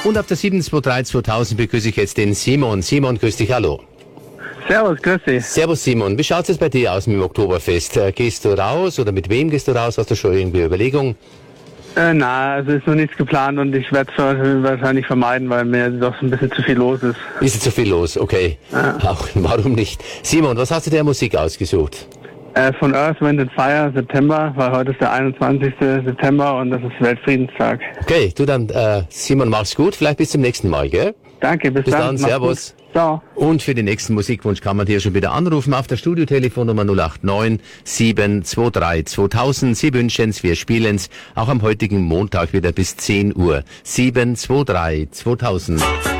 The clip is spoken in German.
Und auf der 723-2000 begrüße ich jetzt den Simon. Simon, grüß dich, hallo. Servus, grüß dich. Servus Simon, wie schaut's jetzt bei dir aus mit dem Oktoberfest? Gehst du raus oder mit wem gehst du raus? Hast du schon irgendwie Überlegungen? Na, also ist noch nichts geplant und ich werde es wahrscheinlich vermeiden, weil mir doch ein bisschen zu viel los ist. Ist zu viel los, okay. Ja. Auch, warum nicht? Simon, was hast du der Musik ausgesucht? Von Earth, Wind and Fire, September, weil heute ist der 21. September und das ist Weltfriedenstag. Okay, du dann, Simon, mach's gut, vielleicht bis zum nächsten Mal, gell? Danke, bis dann. Mach's Servus. Gut. Ciao. Und für den nächsten Musikwunsch kann man dir schon wieder anrufen auf der Studiotelefonnummer 089 723 2000. Sie wünschen's, wir spielen's auch am heutigen Montag wieder bis 10 Uhr. 723 2000.